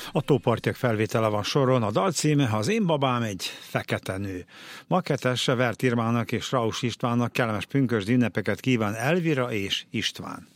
A Tópartiak felvétele van soron, a dal címe Az én babám egy fekete nő. Maketesse Vert Irmának és Raus Istvánnak kellemes pünkösdi ünnepeket kíván Elvira és István.